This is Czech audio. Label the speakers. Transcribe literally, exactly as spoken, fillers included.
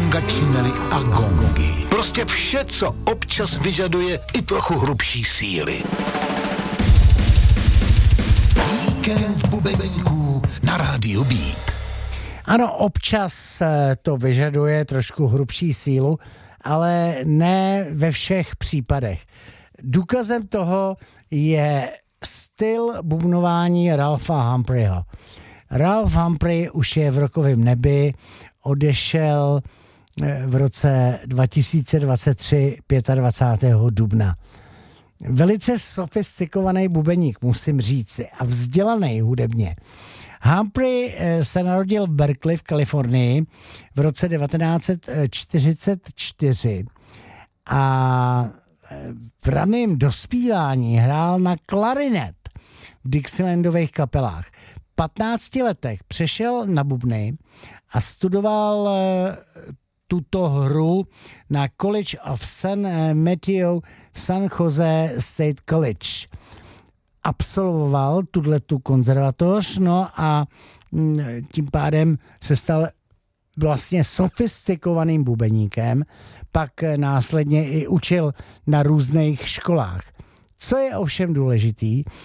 Speaker 1: bonga činely a gongy. Prostě vše, co občas vyžaduje i trochu hrubší síly. Víkend bubeníků na rádiu Beat.
Speaker 2: Ano, občas to vyžaduje trošku hrubší sílu, ale ne ve všech případech. Důkazem toho je styl bubnování Ralpha Humphreyho. Ralph Humphrey už je v rokovém nebi, odešel v roce dva tisíce dvacet tři dvacátého pátého dubna. Velice sofistikovaný bubeník, musím říci, a vzdělaný hudebně. Humphrey se narodil v Berkeley v Kalifornii v roce devatenáct set čtyřicet čtyři a v raném dospívání hrál na klarinet v Dixielandových kapelách. V patnácti letech přešel na bubny a studoval tuto hru na College of San Mateo v San Jose State College. Absolvoval tuto konzervatoř, no a tím pádem se stal vlastně sofistikovaným bubeníkem, pak následně i učil na různých školách. Co je ovšem důležitý,